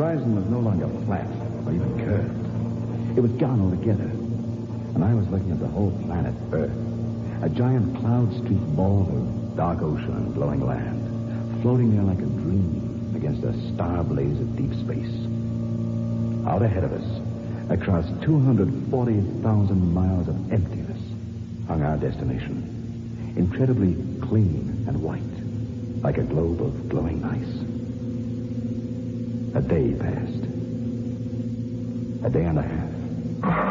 horizon was no longer flat or even curved. It was gone altogether. And I was looking at the whole planet Earth, a giant cloud-streaked ball of dark ocean and glowing land, floating there like a dream against a star blaze of deep space. Out ahead of us, across 240,000 miles of emptiness, hung our destination, incredibly clean and white, like a globe of glowing ice. A day passed. A day and a half.